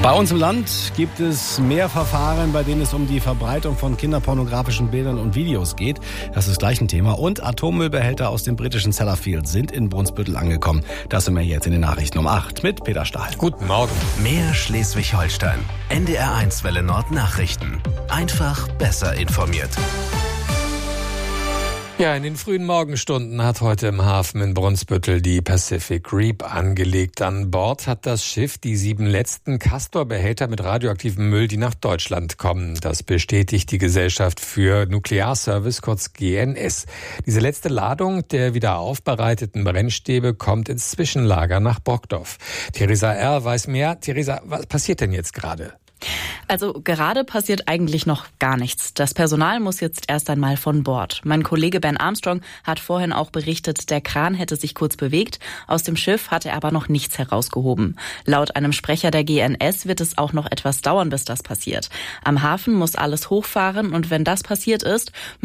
Bei uns im Land gibt es mehr Verfahren, bei denen es um die Verbreitung von kinderpornografischen Bildern und Videos geht. Das ist gleich ein Thema. Und Atommüllbehälter aus dem britischen Sellafield sind in Brunsbüttel angekommen. Das sind wir jetzt in den Nachrichten um 8 mit Peter Stahl. Guten Morgen. Mehr Schleswig-Holstein. NDR1 Welle Nord Nachrichten. Einfach besser informiert. Ja, in den frühen Morgenstunden hat heute im Hafen in Brunsbüttel die Pacific Reap angelegt. An Bord hat das Schiff die 7 letzten Castor-Behälter mit radioaktivem Müll, die nach Deutschland kommen. Das bestätigt die Gesellschaft für Nuklearservice, kurz GNS. Diese letzte Ladung der wieder aufbereiteten Brennstäbe kommt ins Zwischenlager nach Brockdorf. Theresa R. weiß mehr. Theresa, was passiert denn jetzt gerade? Also gerade passiert eigentlich noch gar nichts. Das Personal muss jetzt erst einmal von Bord. Mein Kollege Ben Armstrong hat vorhin auch berichtet, der Kran hätte sich kurz bewegt. Aus dem Schiff hat er aber noch nichts herausgehoben. Laut einem Sprecher der GNS wird es auch noch etwas dauern, bis das passiert. Am Hafen muss alles hochfahren und wenn das passiert ist,